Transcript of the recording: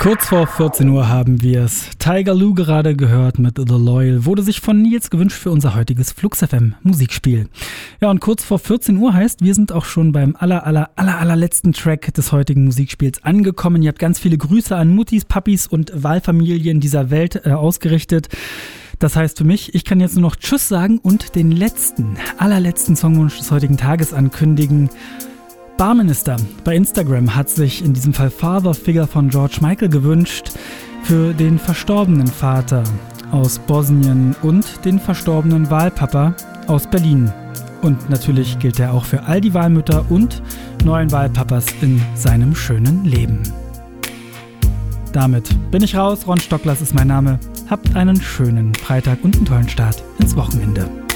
Kurz vor 14 Uhr haben wir es. Tiger Lou gerade gehört mit The Loyal. Wurde sich von Nils gewünscht für unser heutiges Flux FM Musikspiel. Ja, und kurz vor 14 Uhr heißt, wir sind auch schon beim allerletzten Track des heutigen Musikspiels angekommen. Ihr habt ganz viele Grüße an Muttis, Papis und Wahlfamilien dieser Welt ausgerichtet. Das heißt für mich, ich kann jetzt nur noch Tschüss sagen und den allerletzten Songwunsch des heutigen Tages ankündigen. Barminister bei Instagram hat sich in diesem Fall Father Figure von George Michael gewünscht für den verstorbenen Vater aus Bosnien und den verstorbenen Wahlpapa aus Berlin. Und natürlich gilt er auch für all die Wahlmütter und neuen Wahlpapas in seinem schönen Leben. Damit bin ich raus. Ron Stocklers ist mein Name. Habt einen schönen Freitag und einen tollen Start ins Wochenende.